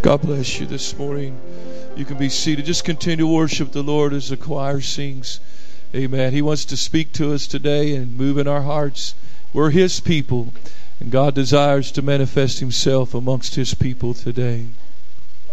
God bless you this morning. You can be seated. Just continue to worship the Lord as the choir sings. Amen. He wants to speak to us today and move in our hearts. We're His people, and God desires to manifest Himself amongst His people today.